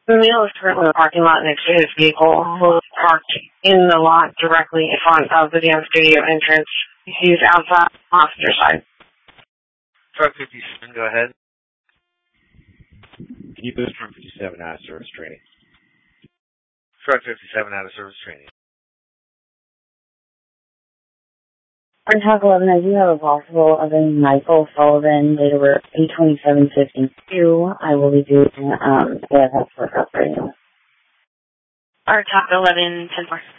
The male is currently in the parking lot next to his vehicle, parked in the lot directly in front of the dance studio entrance. He's outside the passenger side. Truck 57, go ahead. Can you put Truck 57 out of service training? Truck 57 out of service training. On Talk 11, I do have a possible of a Michael Sullivan, date of birth 8/27/52. I will be doing AFS workup right now. Our Talk 11, 10-4.